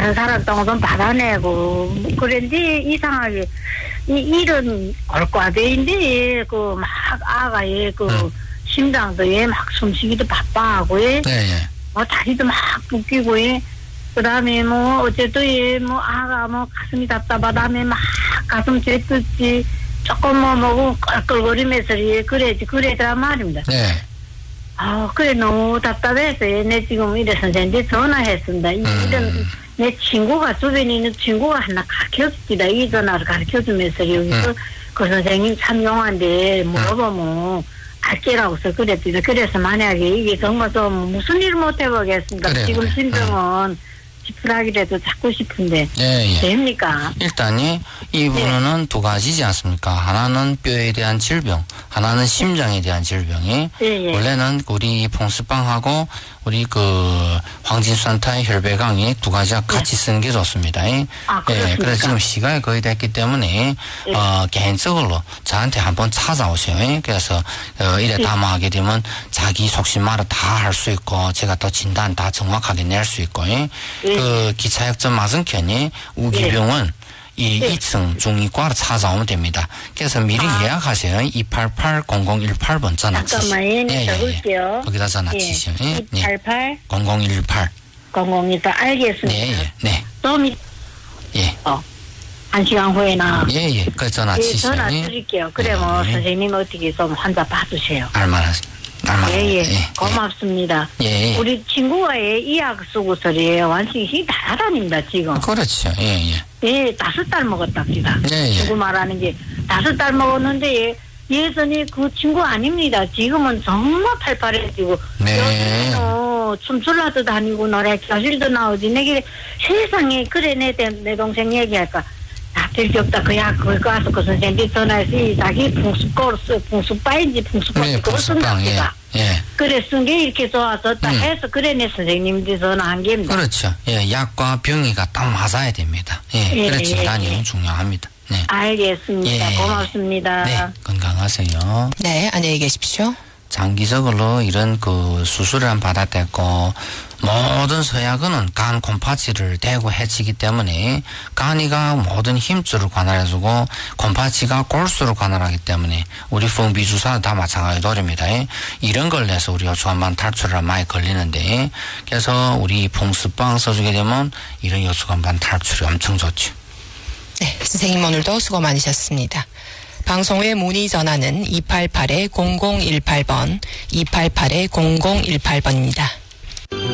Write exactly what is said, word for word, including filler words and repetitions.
다른 사람 똥 받아내고 그런데 이상하게 이 이런 골과대인데 그 막 아가 얘그 음. 심장도 얘 막 숨쉬기도 바빠하고 얘 네, 예. 뭐 다리도 막 붓기고 얘 그다음에 뭐 어쨌든 얘 뭐 아가 뭐 가슴이 답답하다며 막 가슴 쥐뜯지 조금 뭐 먹고 껄껄거리면서 얘 그래지 그래더란 말입니다. 네. 아 그래 너무 답답해서 내 지금 이래 선생님한테 전화했습니다. 음. 이런 내 친구가 주변에 있는 친구가 하나 가르쳐줍니다. 이 전화를 가르쳐주면서 여기서 음. 그 선생님 참 용한데 물어보면 음. 알게라고 해서 그랬습니다. 그래서 만약에 이게 정말 좀 무슨 일 못 해보겠습니다. 그래, 지금 그래. 심정은 음. 지푸라기라도 잡고 싶은데 예, 예. 됩니까? 일단이 이분은 네. 두 가지지 않습니까? 하나는 뼈에 대한 질병, 하나는 심장에 대한 질병이 예, 예. 원래는 우리 퐁스빵하고 우리 그 황진수산타의 혈배강이 두 가지가 같이 네. 쓰는 게 좋습니다. 아, 예, 그래서 지금 시간이 거의 됐기 때문에 예. 어, 개인적으로 저한테 한번 찾아오세요. 그래서 어, 이래 예. 담아하게 되면 자기 속신 말을 다 할 수 있고 제가 또 진단 다 정확하게 낼 수 있고 예. 그 기차역전 맞은편이 우기병원 예. 이 네. 이 층 중이과로 찾아오면 됩니다. 그래서 미리 아. 예약하세요. 이팔팔 공공일팔 번 전화 치시죠. 잠깐만요. 예, 적을게요. 예. 거기다 전화 예. 치시죠. 예. 이팔팔 공공일팔 공공일팔 알겠습니다. 네, 예. 네. 좀 예. 어. 한 시간 후에나. 예, 예. 그 전화 예, 치시죠. 전화 드릴게요. 그래, 뭐, 예. 선생님 어떻게 좀 환자 봐주세요. 알만하, 알만하. 예, 예, 예. 고맙습니다. 예, 예. 우리 친구가 이약 쓰고서리에요. 완전히 힘이 다 나다닙니다, 지금. 그렇죠. 예, 예. 예, 다섯 달 먹었답니다. 예, 예. 친구 말하는 게 다섯 달 먹었는데, 예, 예전에 그 친구 아닙니다. 지금은 정말 팔팔해지고. 네. 어, 춤출라도 다니고 노래 교실도 나오지. 내게 세상에, 그래, 내, 내 동생 얘기할까. 나될 게 없다. 그야, 거기 가서 그 선생님이 전화해서 자기 풍수코르스, 풍수빠인지 풍수코르스. 네, 풍수빵, 예. 예. 그래, 쓴 게 이렇게 좋아서 딱 음. 해서 그래, 내 선생님들이 전화한 겁니다. 그렇죠. 예, 약과 병이가 딱 맞아야 됩니다. 예, 예, 그래 진단이 예, 예. 중요합니다. 네. 알겠습니다. 예. 고맙습니다. 네, 건강하세요. 네, 안녕히 계십시오. 장기적으로 이런 그 수술을 한 받았댔고 모든 서약은 간 곰파치를 대고 해치기 때문에 간이가 모든 힘줄을 관할해주고 곰파치가 골수를 관할하기 때문에 우리 풍비주사도 다 마찬가지 도리입니다. 이런 걸 내서 우리가 조한반 탈출을 많이 걸리는데 그래서 우리 풍수빵 써주게 되면 이런 요수간반 탈출이 엄청 좋죠. 네, 선생님 오늘도 수고 많으셨습니다. 방송 후에 문의 전화는 이팔팔 공공일팔 번, 이팔팔 공공일팔 번입니다.